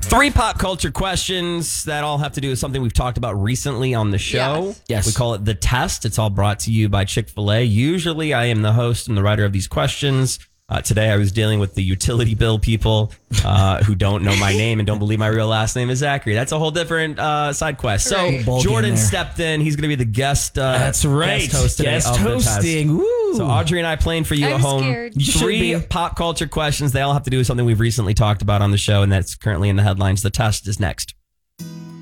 3 pop culture questions that all have to do with something we've talked about recently on the show. Yes. We call it The Test. It's all brought to you by Chick-fil-A. Usually I am the host and the writer of these questions. Today I was dealing with the utility bill people who don't know my name and don't believe my real last name is Zachary. That's a whole different side quest. So Jordan stepped in. He's going to be the guest. That's right. Guest host today Guest of The hosting. Test. Woo. So Audrey and I playing for you I'm at home. scared. You should 3 be. pop culture questions. They all have to do with something we've recently talked about on the show, and that's currently in the headlines. The test is next.